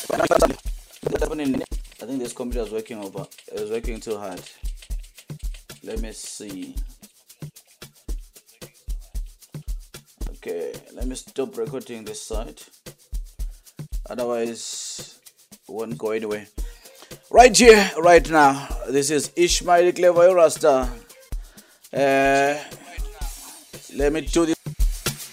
I think this computer is working over. It's working too hard. Let me see. Okay, let me stop recording this side. Otherwise, it won't go anywhere. Right here, right now. This is Ishmael Clever Rasta. Let me do this.